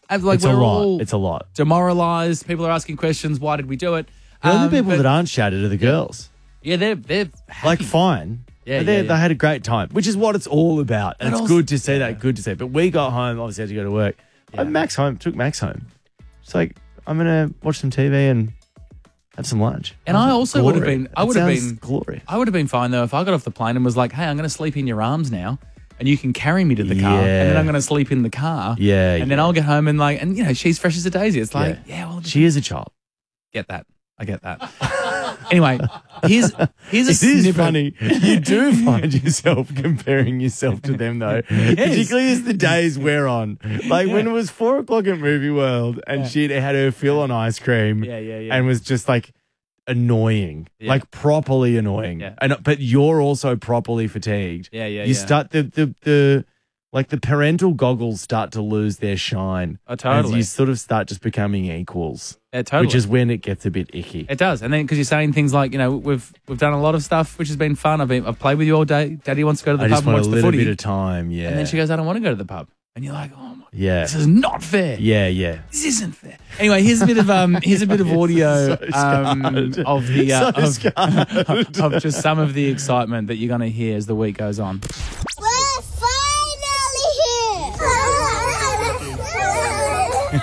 Like, it's a lot. It's a lot. Demoralized. People are asking questions. Why did we do it? The only people that aren't shattered are the girls. Yeah, they're happy. Like, fine. Yeah, they had a great time, which is what it's all about. And But it's also- good to see that. Good to see. But we got home, obviously had to go to work. Yeah. Took Max home. It's like, I'm going to watch some TV and have some lunch. And I also would have been. I would have Sounds been glorious. I would have been fine though if I got off the plane and was like, "Hey, I'm going to sleep in your arms now, and you can carry me to the car, and then Yeah. I'm going to sleep in the car, Yeah, and then yeah. I'll get home and she's fresh as a daisy." It's like, well, She is a child. get that. I get that. Anyway, here's a It is snippet. funny. You do find yourself comparing yourself to them, though. Particularly as the days wear on. Like when it was 4 o'clock at Movie World and she had her fill on ice cream and was just like annoying. Yeah. Like properly annoying. Yeah. But you're also properly fatigued. You start the parental goggles start to lose their shine. Oh, totally. As you sort of start just becoming equals. Yeah, totally. Which is when it gets a bit icky. It does, and then because you're saying things like, we've done a lot of stuff, which has been fun. I've played with you all day. Daddy wants to go to the I pub just and want watch a the little footy. bit of time, yeah. And then she goes, "I don't want to go to the pub," and you're like, "Oh my, Yeah. this is not fair. Yeah. This isn't fair." Anyway, here's a bit of audio So scarred. of the So scarred. of just some of the excitement that you're going to hear as the week goes on. We're finally here!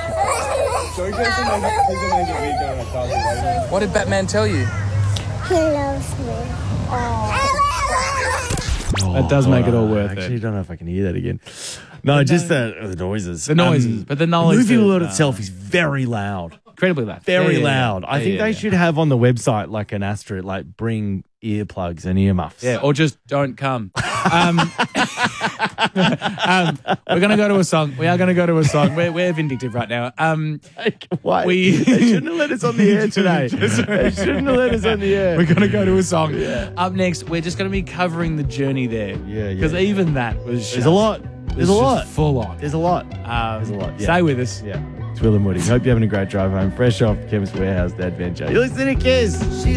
What did Batman tell you? He loves me. That does make it all worth I actually it. don't know if I can hear that again. No, just the noises. The noises, but the knowledge movie that- world itself is very loud. Incredibly loud. Very Yeah, yeah, yeah. loud. I Yeah, think yeah, they yeah. should have on the website like an asterisk, like bring earplugs and earmuffs. Yeah, or just don't come. We're going to go to a song. We are going to go to a song. We're vindictive right now. Why? We- They shouldn't have let us on the air today. They shouldn't have let us on the air. We're going to go to a song. Up next, we're just going to be covering the journey there. Yeah. Because even that was There's a lot. There's a lot. full on. There's a lot. There's a lot. Yeah. Stay with us. Yeah. It's Will and Woody. Hope you're having a great drive home. Fresh off Chemist Warehouse, The Adventure. You're listening to Kiss.